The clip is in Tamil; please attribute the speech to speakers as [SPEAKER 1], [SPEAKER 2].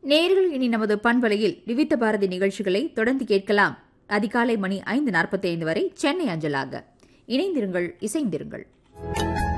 [SPEAKER 1] நேயர்கள் இனி நமது பண்பலையில் விவித்த பாரதி நிகழ்ச்சிகளை தொடர்ந்து கேட்கலாம். அதிகாலை மணி 5:45 வரை சென்னை அஞ்சலாக. இணைந்திருங்கள், இசைந்திருங்கள்.